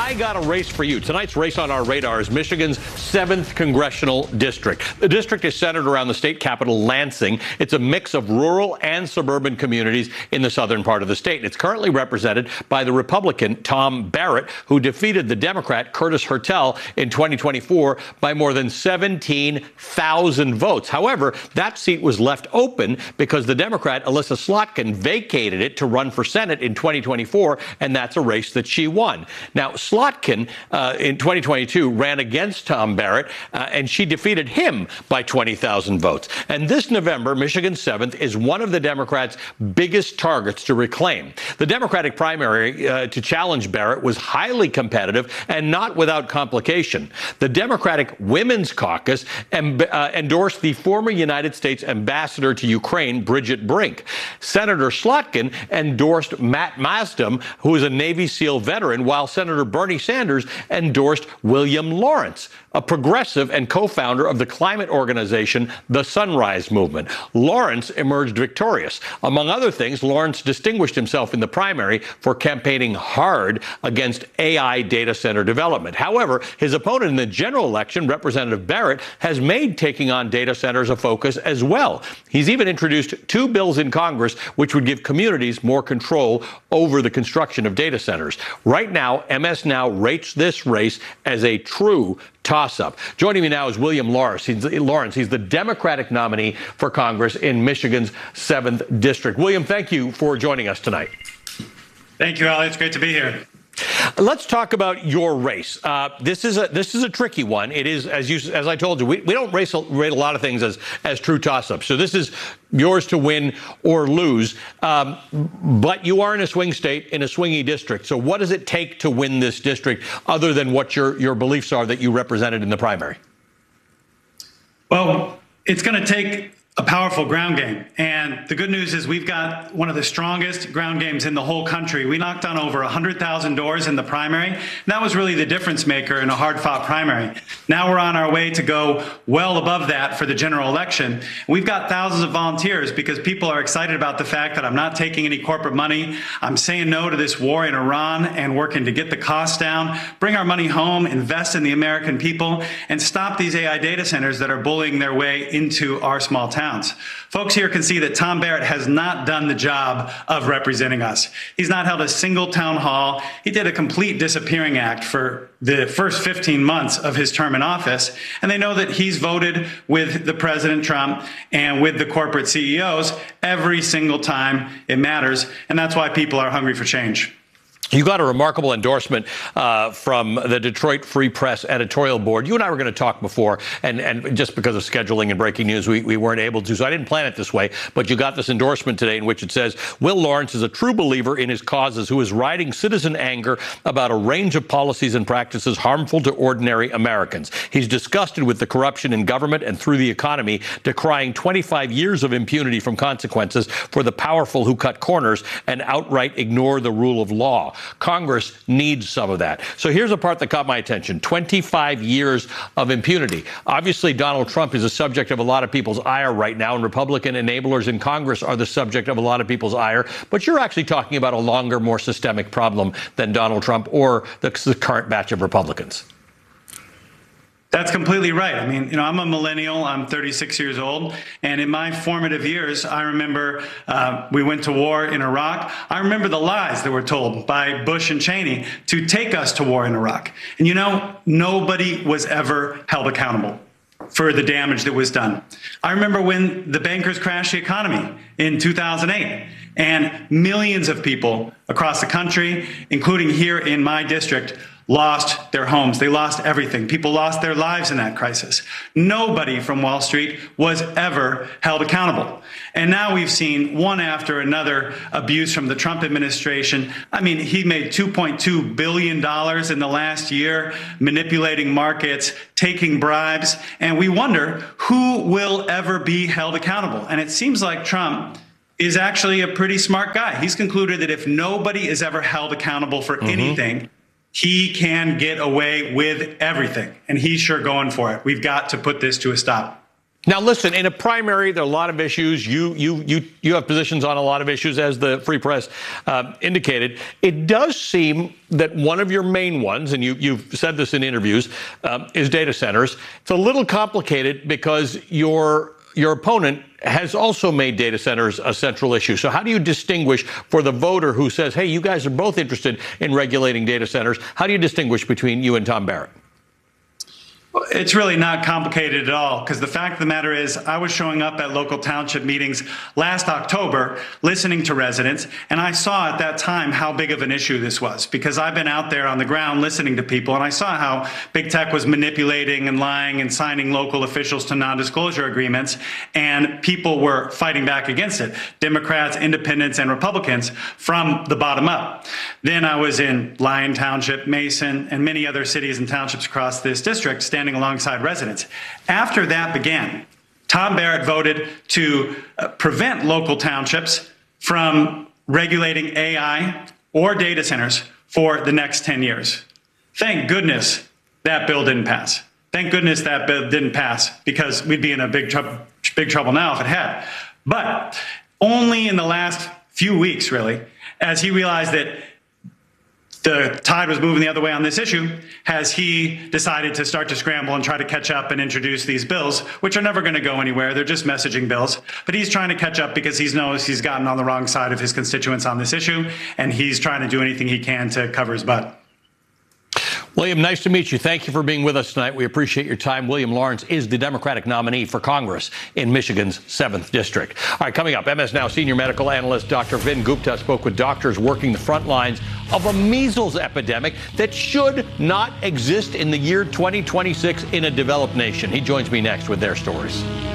I got a race for you. Tonight's race on our radar is Michigan's 7th congressional district. The district is centered around the state capital, Lansing. It's a mix of rural and suburban communities in the southern part of the state. It's currently represented by the Republican Tom Barrett, who defeated the Democrat Curtis Hertel in 2024 by more than 17,000 votes. However, that seat was left open because the Democrat Elissa Slotkin vacated it to run for Senate in 2024, and that's a race that she won. Now, Slotkin in 2022 ran against Tom Barrett, and she defeated him by 20,000 votes. And this November, Michigan's 7th is one of the Democrats' biggest targets to reclaim. The Democratic primary to challenge Barrett was highly competitive and not without complication. The Democratic Women's Caucus endorsed the former United States ambassador to Ukraine, Bridget Brink. Senator Slotkin endorsed Matt Masdam, who is a Navy SEAL veteran, while Senator Bernie Sanders endorsed William Lawrence, a progressive and co-founder of the climate organization, the Sunrise Movement. Lawrence emerged victorious. Among other things, Lawrence distinguished himself in the primary for campaigning hard against AI data center development. However, his opponent in the general election, Representative Barrett, has made taking on data centers a focus as well. He's even introduced 2 bills in Congress which would give communities more control over the construction of data centers. Right now, MS Now rates this race as a true toss-up. Joining me now is William Lawrence. He's the Democratic nominee for Congress in Michigan's 7th district. William, thank you for joining us tonight. Thank you, Ali. It's great to be here. Let's talk about your race. This is a tricky one. It is, as I told you, we don't rate a lot of things as true toss-ups. So this is yours to win or lose. But you are in a swing state, in a swingy district. So what does it take to win this district, other than what your beliefs are that you represented in the primary? Well, it's going to take a powerful ground game. And the good news is we've got one of the strongest ground games in the whole country. We knocked on over 100,000 doors in the primary. And that was really the difference maker in a hard-fought primary. Now we're on our way to go well above that for the general election. We've got thousands of volunteers because people are excited about the fact that I'm not taking any corporate money. I'm saying no to this war in Iran and working to get the costs down, bring our money home, invest in the American people, and stop these AI data centers that are bullying their way into our small towns. Folks here can see that Tom Barrett has not done the job of representing us. He's not held a single town hall. He did a complete disappearing act for the first 15 months of his term in office. And they know that he's voted with the President Trump and with the corporate CEOs every single time it matters. And that's why people are hungry for change. You got a remarkable endorsement from the Detroit Free Press editorial board. You and I were going to talk before, and just because of scheduling and breaking news, we weren't able to, so I didn't plan it this way. But you got this endorsement today in which it says, Will Lawrence is a true believer in his causes who is riding citizen anger about a range of policies and practices harmful to ordinary Americans. He's disgusted with the corruption in government and through the economy, decrying 25 years of impunity from consequences for the powerful who cut corners and outright ignore the rule of law. Congress needs some of that. So here's a part that caught my attention. 25 years of impunity. Obviously, Donald Trump is a subject of a lot of people's ire right now, and Republican enablers in Congress are the subject of a lot of people's ire. But you're actually talking about a longer, more systemic problem than Donald Trump or the current batch of Republicans. That's completely right. I mean, I'm a millennial. I'm 36 years old. And in my formative years, I remember we went to war in Iraq. I remember the lies that were told by Bush and Cheney to take us to war in Iraq. And nobody was ever held accountable for the damage that was done. I remember when the bankers crashed the economy in 2008. And millions of people across the country, including here in my district, lost their homes. They lost everything. People lost their lives in that crisis. Nobody from Wall Street was ever held accountable. And now we've seen one after another abuse from the Trump administration. I mean, he made $2.2 billion in the last year, manipulating markets, taking bribes. And we wonder who will ever be held accountable. And it seems like Trump is actually a pretty smart guy. He's concluded that if nobody is ever held accountable for anything, he can get away with everything. And he's sure going for it. We've got to put this to a stop. Now, listen, in a primary, there are a lot of issues. You have positions on a lot of issues, as the Free Press indicated. It does seem that one of your main ones, and you've said this in interviews, is data centers. It's a little complicated because your opponent has also made data centers a central issue. So how do you distinguish for the voter who says, hey, you guys are both interested in regulating data centers? How do you distinguish between you and Tom Barrett? It's really not complicated at all, because the fact of the matter is I was showing up at local township meetings last October, listening to residents, and I saw at that time how big of an issue this was, because I've been out there on the ground listening to people, and I saw how big tech was manipulating and lying and signing local officials to non-disclosure agreements, and people were fighting back against it, Democrats, independents, and Republicans, from the bottom up. Then I was in Lyon Township, Mason, and many other cities and townships across this district, standing alongside residents. After that began, Tom Barrett voted to prevent local townships from regulating AI or data centers for the next 10 years. Thank goodness that bill didn't pass. Thank goodness that bill didn't pass, because we'd be in a big trouble now if it had. But only in the last few weeks, really, as he realized that the tide was moving the other way on this issue, has he decided to start to scramble and try to catch up and introduce these bills, which are never going to go anywhere. They're just messaging bills. But he's trying to catch up because he knows he's gotten on the wrong side of his constituents on this issue, and he's trying to do anything he can to cover his butt. William, nice to meet you. Thank you for being with us tonight. We appreciate your time. William Lawrence is the Democratic nominee for Congress in Michigan's 7th District. All right, coming up, MS Now senior medical analyst Dr. Vin Gupta spoke with doctors working the front lines of a measles epidemic that should not exist in the year 2026 in a developed nation. He joins me next with their stories.